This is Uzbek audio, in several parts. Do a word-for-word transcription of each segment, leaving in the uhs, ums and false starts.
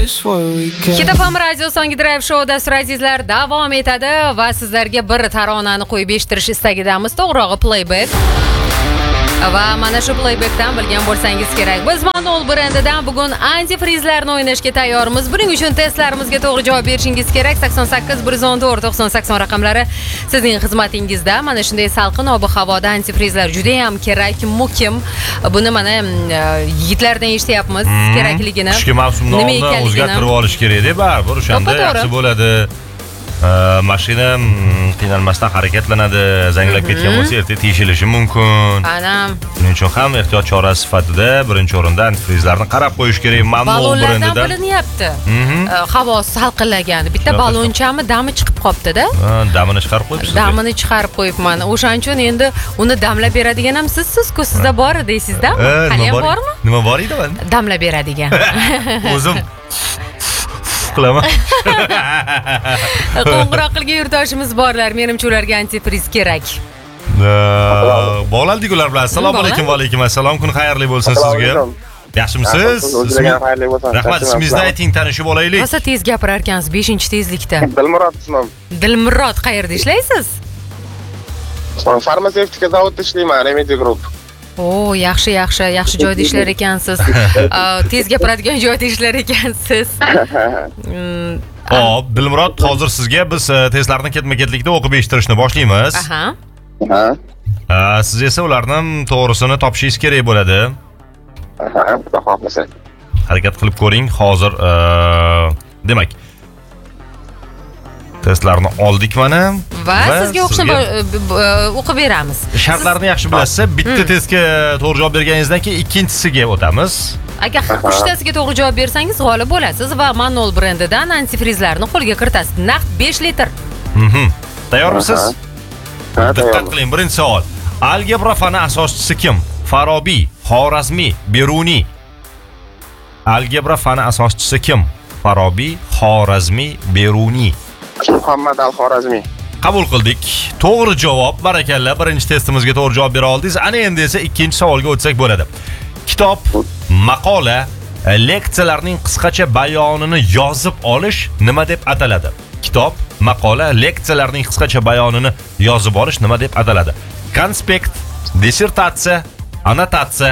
Kitafam radio So'nggi drive show dastur azizlar davom etadi va sizlarga bir taronani qo'yib eshittirish istagidamiz. To'g'rirog'i playback. Va mana shu playbackdan bilgan bo'lsangiz kerak. Biz Manol brendidan bugun antifrizlarni o'ynashga tayyormiz. Buning uchun testlarimizga to'g'ri javob berishingiz kerak. sakson sakkiz bir yuz o'n to'rt to'qson sakson raqamlari sizning xizmatingizda. Mana shunday salqin ob-havoda antifrizlar juda ham kerak, muhim. Buni mana yigitlardan eshityapmiz kerakligini. Qishki mavsumni oldin o'zgartirib olish kerak-da, baribir o'shanda yaxshi bo'ladi. Mashina qiynalmasdan harakatlanadi, zanglab ketgan bo'lsa erta teshilishi mumkin. Anam. Shuning uchun ham ehtiyot chorasi sifatida birinchi o'rinda antifrizlarni qarab qo'yish kerak. Manol brendidan bilinyapti. Havo salqinlagan. Bitta balonchami dami chiqib qopti-da. Damini chiqarib qo'yibsiz. Damini chiqarib qo'yibman. O'shaning uchun endi uni damlab beradigan ham sizsiz-ku, sizda bor deysizda? Hali ham bormi? Nima bor edi bunda? Damlab beradigan. O'zim qilaman. Qo'ng'iroq qilgan yurtdoshimiz borlar. Menimcha ularga antifriz kerak. Bog'landik ular bilan. Assalomu alaykum va alaykum assalom. Kun xayrli bo'lsin sizga. Yaxshimisiz? Rahmat, ismingizni ayting, tanishib olaylik. Rosa tez gapirar ekansiz, beshinchi tezlikda. Dilmurod ismim. Dilmurod, qayerda ishlaysiz? Farmatsevtika zavodida ishlayman, Remedy Group. O, yaxshi, yaxshi, yaxshi joyda ishlar ekansiz. Tez gapiradigan joyda ishlar ekansiz. Hop, Dilmurod, hozir sizga biz testlarni ketma-ketlikda o'qib eshittirishni boshlaymiz. Aha. Aha. Siz esa ularning to'g'risini topishingiz kerak bo'ladi. Aha, xudo xohlasa. Harakat qilib ko'ring. Hozir, demak, testlarni oldik mana va sizga o'qishni o'qib beramiz. Shartlarni yaxshi bilasiz. Bitta testga to'g'ri javob berganingizdan keyin ikkinchisiga o'tamiz. Agar uchtasiga to'g'ri javob bersangiz g'olib bo'lasiz va Manol brendidan antifrizlarni qo'lga kiritasiz. Naqd besh litr. Mhm. Tayyormisiz? Diqqat qiling, birinchi savol. Algebra fani asoschisi kim? Farabiy, Xorazmiy, Beruniy. Algebra fani asoschisi kim? Farabiy, Xorazmiy, Beruniy. Muhammad al-Xorazmiy. Qabul qildik. To'g'ri javob. Barakalla. Birinchi testimizga to'g'ri javob bera oldingiz. Ana endi esa ikkinchi savolga o'tsak bo'ladi. Kitob, maqola, leksiyalarning qisqacha bayonini yozib olish nima deb ataladi? Kitob, maqola, leksiyalarning qisqacha bayonini yozib olish nima deb ataladi? Konspekt, dissertatsiya, annotatsiya.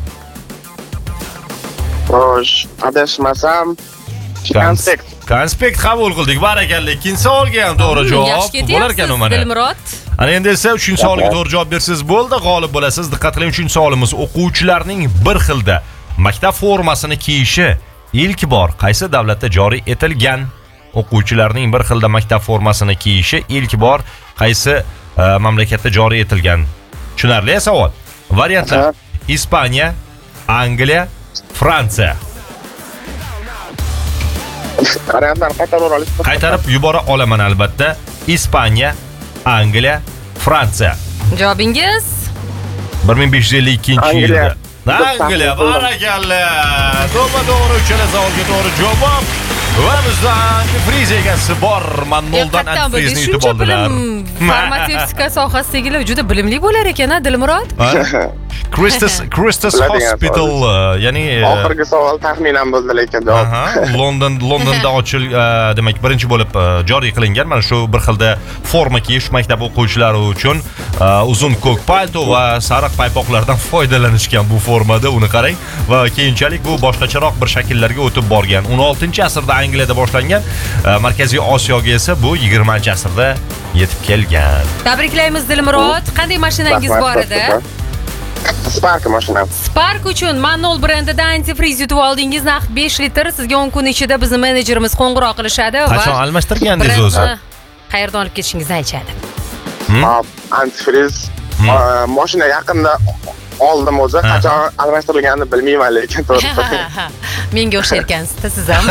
Xo'sh, adashmasam, konspekt. Konspekt qabul qildik. Barakalla. Ikkinchi savolga ham to'g'ri javob bo'lar ekan u mana. Dilmurod. Ana endi esa uchinchi savolga to'g'ri javob bersangiz bo'ldi, g'olib bo'lasiz. Diqqat qiling, uchinchi savolimiz o'quvchilarning bir xilda maktab formasini kiyishi ilk bor qaysi davlatda joriy etilgan? O'quvchilarning bir xilda maktab formasini kiyishi ilk bor qaysi mamlakatda joriy etilgan? Tushunarli savol. Variantlar: Ispaniya, Angliya, Fransiya. Variantlarni qaytarib olasiz? Qaytarib yubora olaman albatta. Ispaniya, Angliya, Fransiya. Javobingiz bir ming besh yuz ellik ikkinchi yilda. Angliya, barakalla. To'g'ri, uchala savolga to'gri javob. Va bizdan antifriz egasi bor. Manoldan antifrizni yutib oldilar. Farmatsevtika sohasidagilar juda bilimli bo'lar ekan-a, Dilmurod? Christus Christus Hospital, ya'ni oxirgi savol taxminan bo'ldi lekin javob. London Londonda ochil, demak, birinchi bo'lib joriy qilingan mana shu bir xilda forma kiyish maktab o'quvchilari uchun uzun ko'k palto va sariq paypoqlardan foydalanishgan bu formada. Uni qarang va keyinchalik bu boshqacharoq bir shakllarga o'tib borgan. o'n oltinchi asrda Angliyada boshlangan, Markaziy Osiyoga esa bu yigirmanchi asrda yetib kelgan. Tabriklaymiz Dilmurod. Qanday mashinangiz bor edi? Spark mashinam. Spark uchun Manol brendidan antifriz yutib oldingiz. Naqd besh litr. Sizga o'n kun ichida bizning menejerimiz qo'ng'iroq qilishadi va qachon almashtirgandingiz o'zi? Qayerdan olib ketishingizni aytadi. Antifriz mashina yaqinda oldim o'zi, qachon almashtirilganini bilmayman lekin to'g'ri. Menga o'xsharkansiz, siz ham.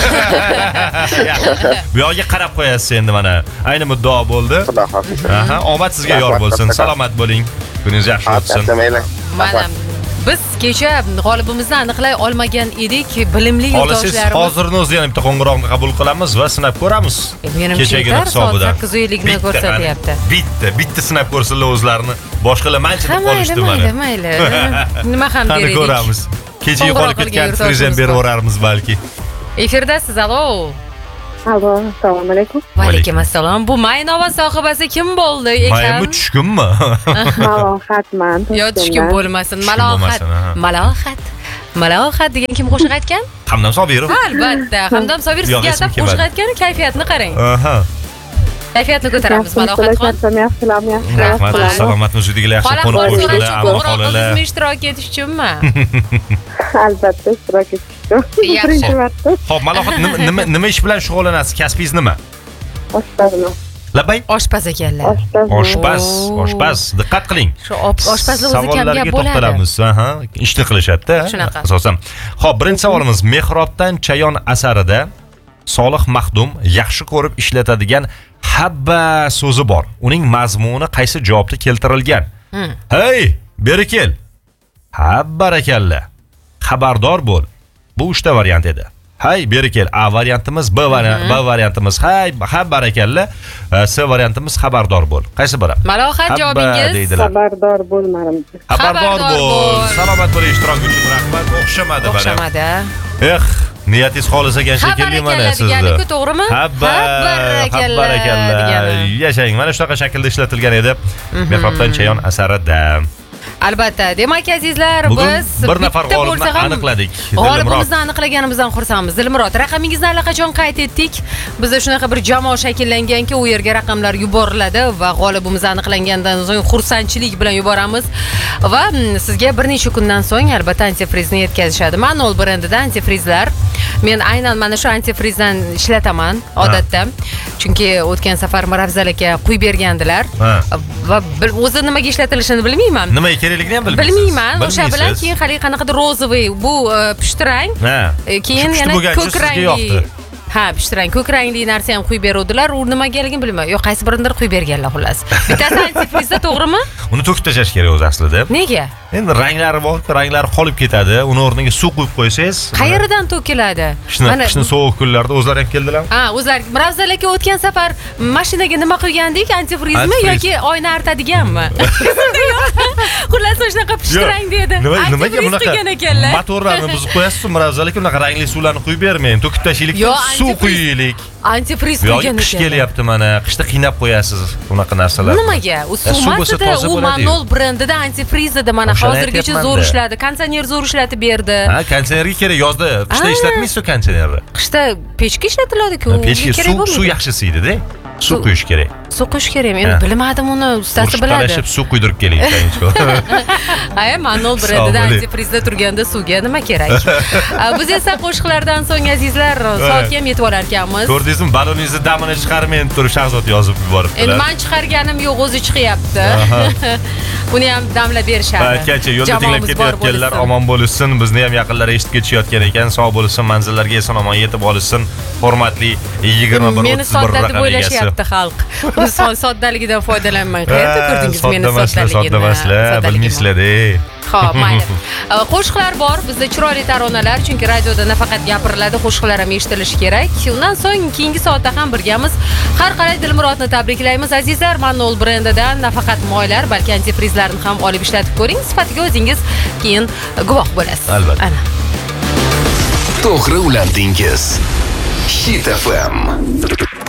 Bu yoqqa qarab qo'yasiz endi mana. Ayni muddao bo'ldi. Xudo xohlasa. Aha, omad sizga yor bo'lsin. Salomat bo'ling. Kuningiz yaxshi o'tsin. Mana biz kecha g'olibimizni aniqlay olmagan edik. Bilimli yurtdoshlarimiz. Hozirni o'zida yana bitta qo'ng'iroqni qabul qilamiz va sinab ko'ramiz. Kechagi hisobidan sakkiz yuz ellik ni ko'rsatyapti. Bitta, bitta sinab ko'rsinlar o'zlarini. Boshqalar manchilib qolishdi mana. Mayli, mayli. Nima ham deylik. Qani ko'ramiz. Kechagi qolib ketgan friz ham beraveramiz balki. Efirdasiz, alo. Alo, assalomu alaykum. Va alaykum assalom. Bu Maynova sohibasi kim bo'ldi ekan? Maymi tushkunmi? Malohatman. Yo, tushkun bo'lmasin. Malohat. Malohat. Malohat degan kim qo'shiq aytgan? Hamdam Sobirov. Albatta. Hamdam Sobir Yo'q, sizga esim atab kelmadi. qo'shiq aytgani kayfiyatni qarang. Aha. Kayfiyatni ko'taramiz Malohatxon. Yaxshilam, yaxshilam. Rahmat, salomatmi, o'zingizlar yaxshi Xola qo'nib qo'shimcha qo'yishlar, ammo ko'proq xolalar. qizimni ishtirok etish uchunmi? Albatta, ishtirok etishdim. Yaxshi. Birinchi marta Xo'p, Malohat nima nima nima ish bilan shug'ullanasiz? Kasbingiz nima? oshpazman. Labay. Oshpaz ekanlar. Oshpazman. Oshpaz, Oo. oshpaz. Diqqat qiling. Shu op- oshpazlik o'zi kam gap Savollarga bo'ladi. to'xtalamiz. Aha, ishni qilishadi-da. Shunaqa. Asosan. Xo'p, birinchi savolimiz Mehrobdan chayon asarida Solih Maxdum yaxshi ko'rib ishlatadigan habba so'zi bor. Uning mazmuni qaysi javobda keltirilgan? Hmm. Hey, beri kel. Ha, barakalla. Xabardor bo'l. Bu uchta variant edi. Hay, beri kel. A variantimiz, B variant, B variantimiz. Hay, ha barakalla. C variantimiz xabardor bo'l. Qaysi biri? Malohat Habba javobingiz? deydilar. Xabardor bo'lmadim. Xabardor Xabardor bo'l. bo'l. Salomat bo'ling, ishtirok uchun rahmat. O'xshamadi mana. O'xshamadi. Eh, niyatingiz xolis ekan shekilli mana sizni. deganiku to'g'rimi? Habba, barakalla barakalla. degani. Yashang. Mana shunaqa shaklda ishlatilgan edi. Mehrobdan chayon asarida. Albatta. Demak, azizlar, Bugun biz bir nafar bitta g'olibni bo'lsa ham aniqladik. G'olibimizni aniqlaganimizdan xursandmiz. Dilmurod, raqamingizni allaqachon qayd etdik. Bizda shunaqa bir jamoa shakllanganki, u yerga raqamlar yuboriladi va g'olibimiz aniqlangandan so'ng xursandchilik bilan yuboramiz va mm, sizga bir necha kundan so'ng albatta antifrizni yetkazishadi. Manol brendida antifrizlar. Men aynan mana shu antifrizdan ishlataman odatda. Chunki o'tgan safar Miravzal aka quyib bergandilar Ha. va bil- o'zi nimaga ishlatilishini bilmayman. Nimaga kerakligini ham bilmaysiz. Bilmayman. O'sha bilan Bilmaysiz. keyin hali qanaqadir rozoviy, bu e, pushtirang, Ha. e, keyin Pushti yana bo'lgancha ko'k sizga rangli. yoqdi. Ha, pushtirang, ko'k rangli narsa ham quyib beruvdilar. U nimagaligini bilmayman. Yo'q, qaysi biridir quyib berganlar xullas. Bittasi antifrizda, to'g'rimi? Uni to'kib tashlash kerak o'zi aslida. Nega? Endi ranglari bor, ranglari qolib ketadi. Uni o'rniga suv quyib qo'ysangiz. Qayerdan to'kiladi? Qishni qishni sovuq kunlarda o'zlari ham keldilar. Ha, o'zlar Miravzal aka o'tgan safar mashinaga nima qilgandik? Antifrizmi Antifriz. yoki oyna artadiganmi? Xullas shunaqa pushtirang dedi. Nima nimaga Antifriz bunaqa qilgan ekanlar. motorlarni buzib qo'yasiz, Miravzal aka, unaqa rangli suvlarni quyib bermang. To'kib tashlaylik, Yo, suv antifriz- quyaylik. Antifriz Yoki qilgan qish ekanlar. kelyapti mana, qishda qiynab qo'yasiz unaqa narsalar. Nimaga? U suv bo'lsa sumasida, toza u bo'ladi-yu. Manol brendida antifriz edi. Mana O'shani hozirgacha aytyapman-da. zo'r ishladi. Konditsioner zo'r ishlatib berdi. Ha, konditsionerga kerak, yozda qishda Ah. ishlatmaysiz konditsionerni. Qishda pechka ishlatiladi-ku. Pechga kerak suv bo'lmaydi. suv yaxshisi edi-da. Suv Suv- quyish kerak. Suv quyish kerak. Men Ha. bilmadim uni, ustasi Urushib biladi. talashib suv quydirib keling tayinchi. Ay, Manol brendida Assalomu alaykum. antifrizda turganda suvga nima kerak? A, Biz esa qo'shiqlardan so'ng azizlar, soatga ham yetib olar ekanmiz. Ko'rdingizmi, baloningizni damini chiqarmay turib Shahzod yozib Endi yuboribdilar. men chiqarganim yo'q, o'zi chiqyapti. Uni ham damlab berishadi. Aytgancha yo'lda tinglab Jamoamiz bor ketayotganlar bo'lsin. omon bo'lishsin, bizni ham yaqinlar eshitib ketishayotgan ekan, sog' bo'lsin, manzillarga eson omon yetib olishsin. Hurmatli yigirma bir Meni o'ttiz bir sodda deb raqam egasi. o'ylashyapti xalq. Uni son- soddaligidan foydalanmang. Qayerda ko'rdingiz meni soddaligini? Sodda emaslar, bilmaysizlar-da. Xo'p, mayli. Qo'shiqlar bor, bizda chiroyli taronalar, chunki radioda nafaqat gapiriladi, qo'shiqlar ham eshitilishi kerak. Undan so'ng keyingi soatda ham birgamiz. Har qalay Dilmurodni tabriklaymiz azizlar. Manol brendidan nafaqat moylar, balki antifrizlarni ham olib ishlatib ko'ring. Sifatiga o'zingiz keyin guvoh bo'lasiz. Albatta. Ana. To'g'ri ulandingiz. Hit F M.